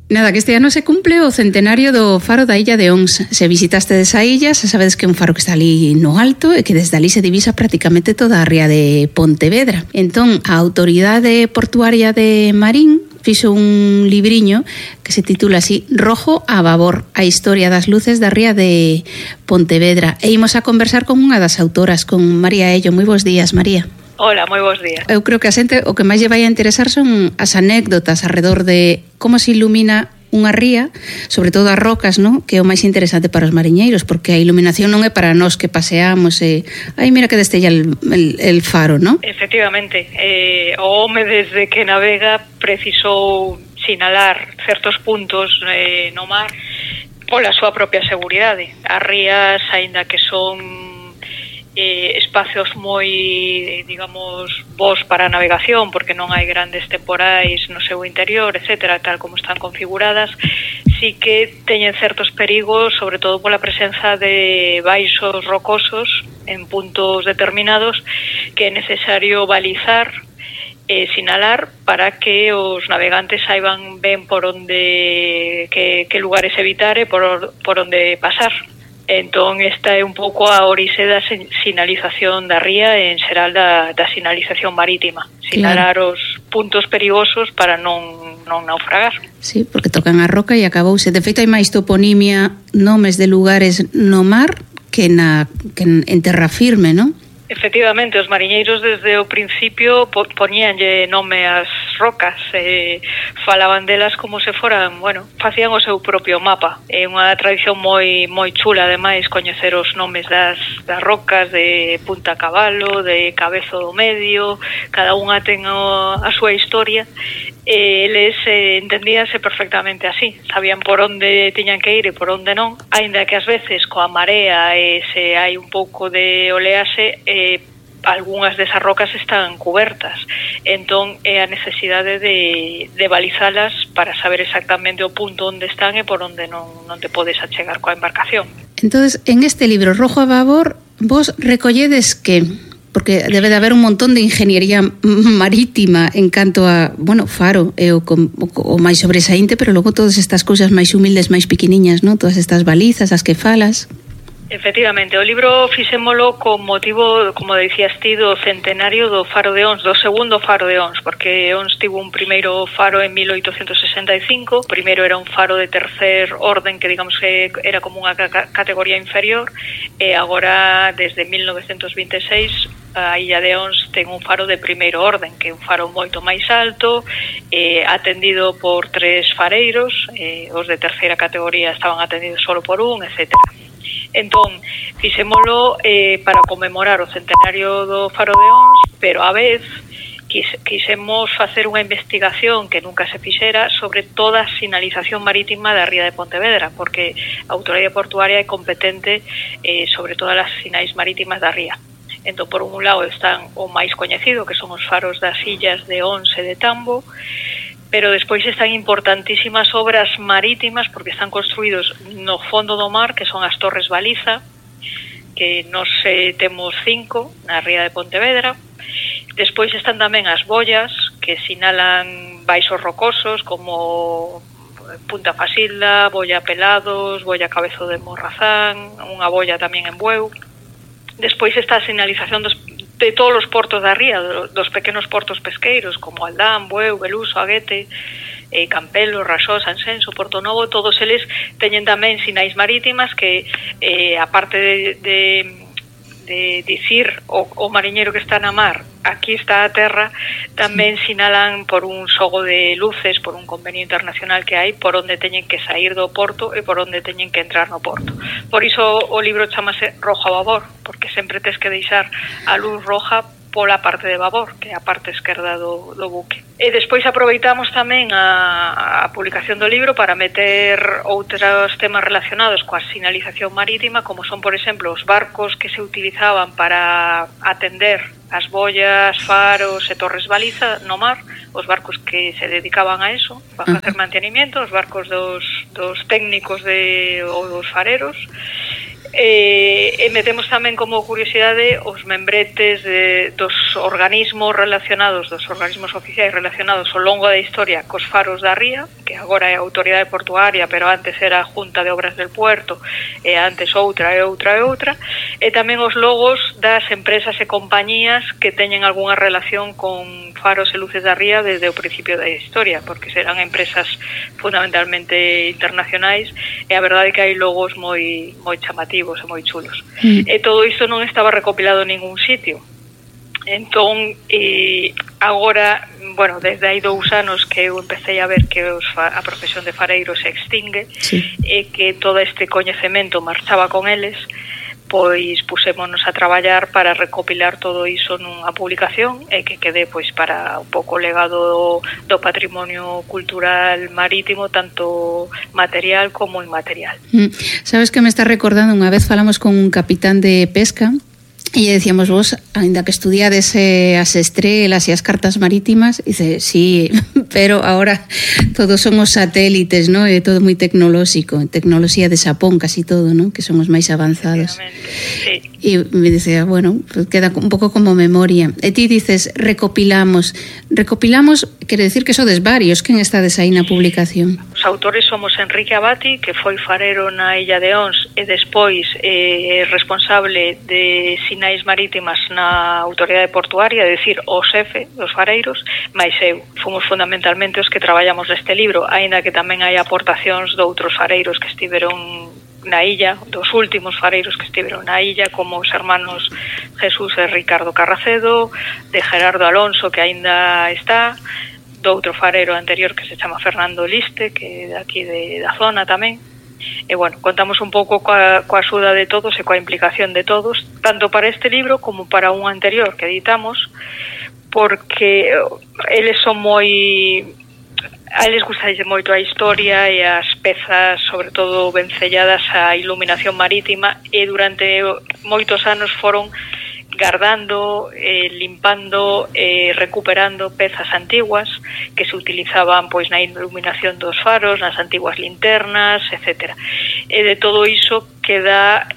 Nada, que este ano se cumple o centenario do faro da illa de Ons. Se visitaste desa illa, se sabedes que é un faro que está ali no alto e que desde ali se divisa prácticamente toda a ría de Pontevedra. Entón, a Autoridade Portuaria de Marín fixo un libriño que se titula así Rojo a babor, a historia das luces da ría de Pontevedra. E imos a conversar con unha das autoras, con María Ello. Moi bons días, María. Hola, moi bons días. Eu creo que a xente o que máis lle vai a interesar son as anécdotas alrededor de como se ilumina unha ría, sobre todo as rocas, ¿no? Que é o máis interesante para os mariñeiros, porque a iluminación non é para nós que paseamos e, ai, mira que destella el faro, ¿no? Efectivamente, o home desde que navega precisou sinalar certos puntos no mar pola súa propia seguridade. As rías, aínda que son espacios moi, digamos, bons para a navegación, porque non hai grandes temporais no seu interior, etcétera, tal como están configuradas, sí que teñen certos perigos, sobre todo pola presenza de baixos rocosos en puntos determinados que é necesario balizar e sinalar para que os navegantes saiban ben por onde que lugares evitar e por onde pasar. Entón, esta é un pouco a orixe da sinalización da ría e en xeral da sinalización marítima. Sinalar os puntos perigosos para non naufragar. Sí, porque tocan a roca e acabouse. De feito, hai máis toponimia, nomes de lugares no mar que en terra firme, non? Efectivamente, os mariñeiros desde o principio poñíanlle nome ás rocas, falaban delas como se foran, bueno, facían o seu propio mapa. É unha tradición moi chula, ademais, coñecer os nomes das rocas de Punta Cabalo, de Cabezo do Medio, cada unha ten a súa historia. Eles entendíanse perfectamente así, sabían por onde tiñan que ir e por onde non, aínda que ás veces coa marea se hai un pouco de oleaxe, algunhas desas rocas están cubertas, entón é a necesidade de balizalas para saber exactamente o punto onde están e por onde non te podes achegar coa embarcación. Entonces, en este libro Rojo a babor, vos recolledes que, porque debe de haber un montón de ingeniería marítima en canto a, bueno, faro é o máis sobresaínte, pero logo todas estas cousas máis humildes, máis pequeniñas, ¿no? Todas estas balizas, as que falas. Efectivamente, o libro fixémolo con motivo, como decías ti, do centenario do faro de Ons, do segundo faro de Ons, porque Ons tivo un primeiro faro en 1865, o primeiro era un faro de tercer orden, que digamos que era como unha categoría inferior, e agora, desde 1926, a illa de Ons ten un faro de primeiro orden, que é un faro moito máis alto, atendido por 3 fareiros, os de terceira categoría estaban atendidos solo por un, etcétera. Entón, fixémolo para conmemorar o centenario do faro de Ons, pero a vez quixemos facer unha investigación que nunca se fixera sobre toda a sinalización marítima da ría de Pontevedra, porque a Autoridade Portuaria é competente sobre todas as sinais marítimas da ría. Entón, por un lado están o máis coñecido, que son os faros das illas de Ons e de Tambo, pero despois están importantísimas obras marítimas porque están construídos no fondo do mar, que son as torres baliza, que nos temos 5 na ría de Pontevedra. Despois están tamén as boias, que sinalan baixos rocosos como Punta Fasilda, Boia Pelados, Boia Cabezo de Morrazán, unha boia tamén en Bueu. Despois está a sinalización de todos os portos da ría, dos pequenos portos pesqueiros como Aldán, Bueu, Beluso, Aguete, Campelo, Raxó, Sanxenxo, Porto Novo. Todos eles teñen tamén sinais marítimas que, aparte de dicir o mariñeiro que está na mar, aquí está a terra, tamén sinalan por un xogo de luces, por un convenio internacional que hai, por onde teñen que sair do porto e por onde teñen que entrar no porto. Por iso o libro chamase Rojo a babor, porque sempre tes que deixar a luz roja pola parte de babor, que é a parte esquerda do buque. E despois aproveitamos tamén a publicación do libro para meter outros temas relacionados coa sinalización marítima, como son, por exemplo, os barcos que se utilizaban para atender as boias, faros e torres baliza no mar, os barcos que se dedicaban a eso, a facer mantenimiento, os barcos dos técnicos ou dos fareros, E metemos tamén como curiosidade os membretes dos organismos relacionados, dos organismos oficiais relacionados ao longo da historia cos faros da ría, que agora é a Autoridade Portuaria, pero antes era a Junta de Obras del Puerto, e antes outra, e tamén os logos das empresas e compañías que teñen algunha relación con faros e luces da ría desde o principio da historia, porque serán empresas fundamentalmente internacionais, e a verdade é que hai logos moi chamativos e moi chulos. E todo isto non estaba recopilado en ningún sitio. Entón, agora, bueno, desde hai 2 anos que eu empecé a ver que a profesión de fareiro se extingue, sí, e que todo este coñecemento marchaba con eles, pois pusémonos a traballar para recopilar todo iso nunha publicación e que quede pois para un pouco o legado do patrimonio cultural marítimo, tanto material como inmaterial. Sabes que me está recordando, unha vez falamos con un capitán de pesca e lle decíamos, vos, ainda que estudiades as estrelas e as cartas marítimas, dice, sí, pero ahora todos son os satélites, ¿no? É todo moi tecnolóxico, tecnoloxía de Xapón, casi todo, ¿no? Que son os máis avanzados. Sí. E me dice, bueno, pues queda un pouco como memoria. E ti dices, recopilamos, quere decir que sodes varios, quen estades aí na publicación? Os autores somos Enrique Abati, que foi farero na Illa de Ons e despois responsable de sinais marítimas na Autoridade Portuaria, é dicir, o xefe dos fareiros, máis eu. Fomos fundamentalmente os que traballamos neste libro, aínda que tamén hai aportacións de outros fareiros que estiveron na illa, dos últimos fareiros que estiveron na illa, como os hermanos Jesús e Ricardo Carracedo, de Gerardo Alonso, que aínda está, do outro farero anterior que se chama Fernando Liste, que é daqui da zona tamén. E, bueno, contamos un pouco coa axuda de todos e coa implicación de todos, tanto para este libro como para un anterior que editamos, porque eles son a eles gustaxe moito a historia e as pezas, sobre todo vencelladas á iluminación marítima, e durante moitos anos foron guardando, limpando e recuperando pezas antiguas que se utilizaban pois na iluminación dos faros, nas antiguas linternas, etc. E de todo iso queda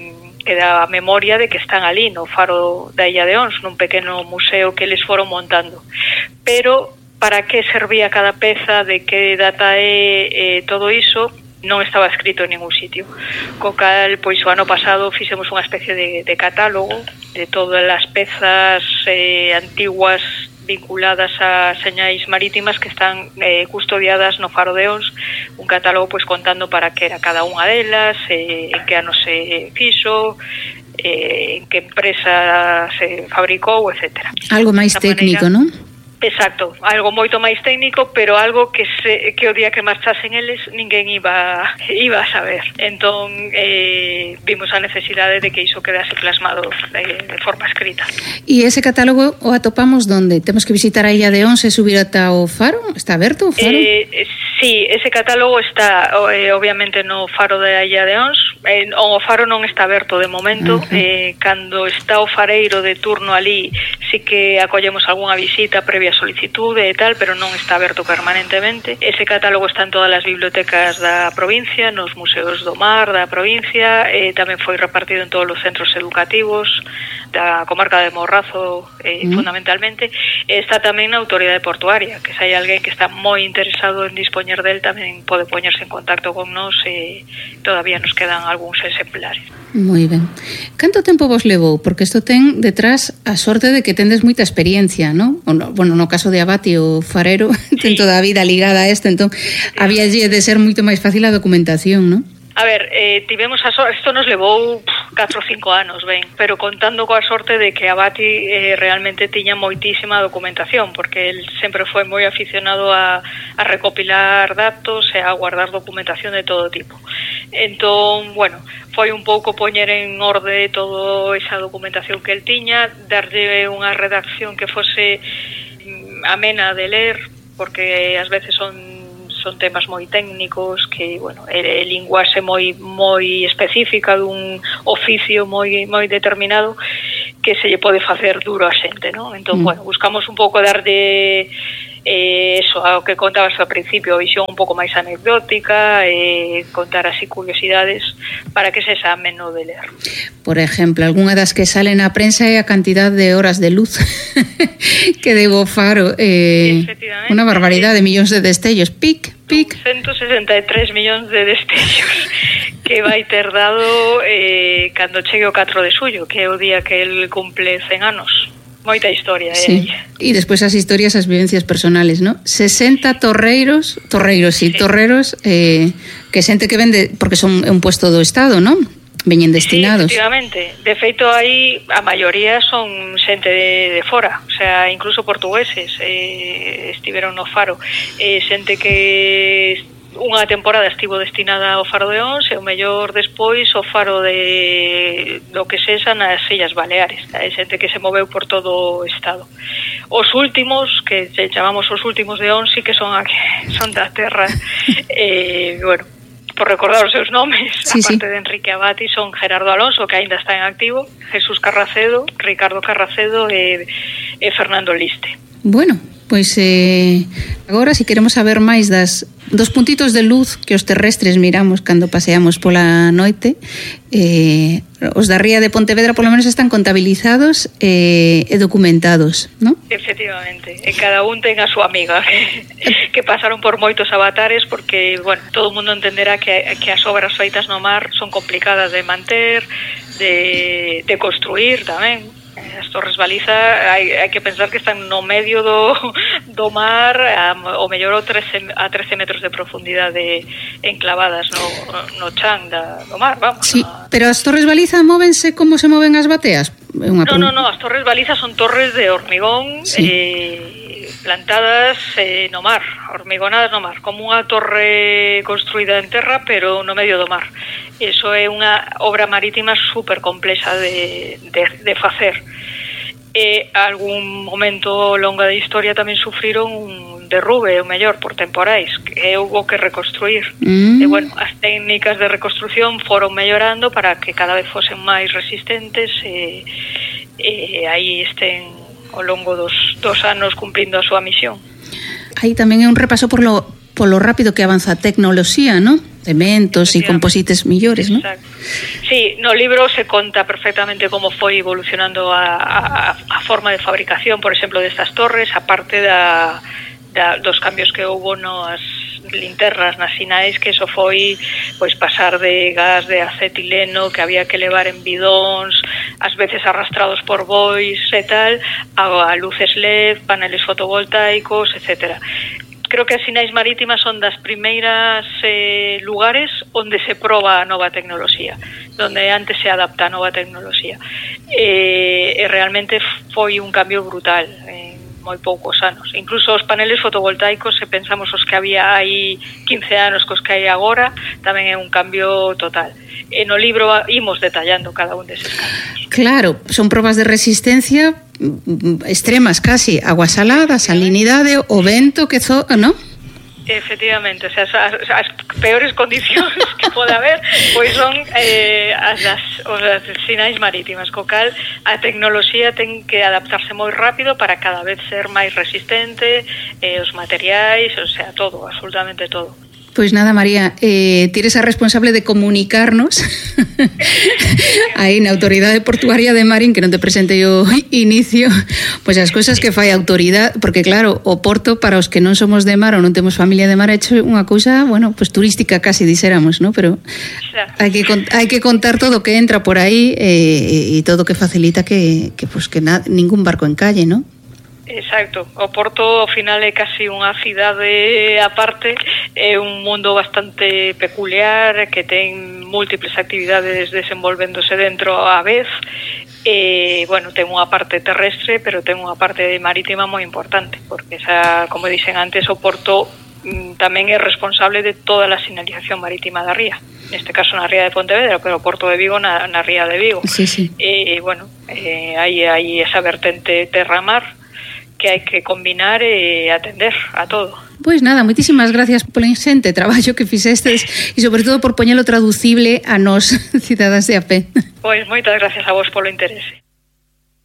a memoria de que están ali no faro da Illa de Ons, nun pequeno museo que eles foron montando. Pero para que servía cada peza, de que data é todo iso, non estaba escrito en ningún sitio. Co cal, pois o ano pasado fixemos unha especie de catálogo de todas as pezas antiguas vinculadas a señais marítimas que están custodiadas no faro de Ons, un catálogo pois contando para que era cada unha delas, en que ano se fixo, en que empresa se fabricou, etc. Algo máis técnico, non? Exacto, algo moito máis técnico, pero algo que o día que marchasen eles ninguén iba a saber. Entón, vimos a necesidade de que iso quedase plasmado de forma escrita. E ese catálogo o atopamos onde? Temos que visitar a Illa de Ons e subir ata o faro? Está aberto o faro? Sí, ese catálogo está obviamente no faro da Illa de Ons. O faro non está aberto de momento. Cando está o fareiro de turno ali, sí que acollemos algunha visita previa solicitude e tal, pero non está aberto permanentemente. Ese catálogo está en todas as bibliotecas da provincia, nos museos do mar da provincia, tamén foi repartido en todos os centros educativos da comarca de Morrazo, fundamentalmente. Está tamén na Autoridade Portuaria, que se hai alguén que está moi interesado en dispoñer del, tamén pode poñerse en contacto con nós, e todavía nos quedan algúns exemplares. Moi ben. Canto tempo vos levou? Porque isto ten detrás a sorte de que tendes moita experiencia, non? Bueno, no caso de Abati, o farero, ten toda a vida ligada a isto, entón había de ser moito máis fácil a documentación, non? A ver, tivemos a sorte, isto nos levou 4 ou 5 anos, ben, pero contando coa sorte de que Abati realmente tiña moitísima documentación, porque el sempre foi moi aficionado a recopilar datos e a guardar documentación de todo tipo. Entón, bueno, foi un pouco poñer en orde toda esa documentación que el tiña, darlle unha redacción que fose amena de ler, porque ás veces son temas moi técnicos, que, bueno, é linguaxe moi específica dun oficio moi determinado que se lle pode facer duro a xente, non? Entón, bueno, buscamos un pouco darlle Eso, ao que contabas ao principio, a visión un pouco máis anecdótica, contar así curiosidades para que se xa ameno de ler. Por exemplo, algunha das que sale na prensa é a cantidad de horas de luz que debo Faro, unha barbaridade, millóns de destellos, pic. 163 millóns de destellos que vai ter dado cando chegue o 4 de xullo, que é o día que el cumple 100 anos. Moita historia, sí. E despois as historias, as vivencias personales, ¿no? 60 torreros, que xente que vende, porque son un puesto do Estado, ¿no? Veñen destinados. Sí, efectivamente. De feito, aí a maioría son xente de fora, o sea, incluso portugueses estiveron no Faro. Xente que unha temporada estivo destinada ao Faro de Ons e o mellor despois o Faro do que sexa nas Illas Baleares. Hai xente que se moveu por todo o estado. Os últimos, que chamamos os últimos de Ons, sí que son da terra. Bueno, por recordar os seus nomes, sí, aparte de Enrique Abati, son Gerardo Alonso, que aínda está en activo, Jesús Carracedo, Ricardo Carracedo e Fernando Liste. Bueno, pois agora, se queremos saber máis dos puntitos de luz que os terrestres miramos cando paseamos pola noite, os da ría de Pontevedra polo menos están contabilizados e documentados, non? Efectivamente, e cada un ten a súa amiga que pasaron por moitos avatares, porque, bueno, todo o mundo entenderá que as obras feitas no mar son complicadas de manter, de construir tamén. As torres baliza hai que pensar que están no medio do mar, o mellor a 13 metros de profundidade enclavadas no chan do mar, vamos. Sí, pero as torres baliza móvense como se moven as bateas? No, as torres baliza son torres de hormigón, sí, plantadas no mar, hormigonadas no mar, como unha torre construída en terra, pero no medio do mar. Eso é unha obra marítima super complexa de facer. E algún momento longa da historia tamén sufriron un derrube, o mellor, por temporais, que houve que reconstruir. E, bueno, as técnicas de reconstrucción foron mellorando para que cada vez fosen máis resistentes e aí estén ao longo dos anos cumprindo a súa misión. Aí tamén é un repaso polo rápido que avanza a tecnoloxía, ¿no? Cementos e composites millores, ¿no? Exacto. Sí, no libro se conta perfectamente como foi evolucionando a forma de fabricación, por exemplo, destas torres, aparte dos cambios que houve nas linternas, nas sinais, que eso foi pois pasar de gas de acetileno que había que levar en bidóns, ás veces arrastrados por bois e tal, a luces LED, paneles fotovoltaicos, etcétera. Creo que as sinais marítimas son das primeiras lugares onde se proba a nova tecnoloxía, onde antes se adapta a nova tecnoloxía. E realmente foi un cambio brutal en moi poucos anos. Incluso os paneles fotovoltaicos, se pensamos os que había hai 15 anos cos que hai agora, tamén é un cambio total. E no libro imos detallando cada un deses cambios. Claro, son probas de resistencia extremas casi, agua salada, salinidade, o vento que ¿no? Efectivamente, o sea, as peores condicións que pode haber pois son as sinais marítimas, co cal a tecnoloxía ten que adaptarse moi rápido para cada vez ser máis resistente, os materiais, o sea, todo, absolutamente todo. Pois nada, María, ti eres a responsable de comunicarnos aí na Autoridade Portuaria de Marín, que non te presentei o inicio, pois as cousas que fai a autoridade, porque claro, o Porto, para os que non somos de mar ou non temos familia de mar, é unha cousa, bueno, pois turística casi, dixéramos, ¿no? Pero hai que contar todo o que entra por aí e todo o que facilita que ningún barco encalle, ¿no? Exacto, o Porto ao final é casi unha cidade aparte, é un mundo bastante peculiar que ten múltiples actividades desenvolvéndose dentro á vez e, bueno, ten unha parte terrestre pero ten unha parte marítima moi importante, porque esa, como dixen antes, o Porto tamén é responsable de toda a sinalización marítima da ría, neste caso na ría de Pontevedra, pero o Porto de Vigo na ría de Vigo. Sí, sí. E, bueno, hai esa vertente terra-mar que hai que combinar e atender a todo. Pois nada, moitísimas gracias polo inxente traballo que fixestes e sobre todo por poñelo traducible a nós, cidadás de a pé. Pois moitas gracias a vos polo interese.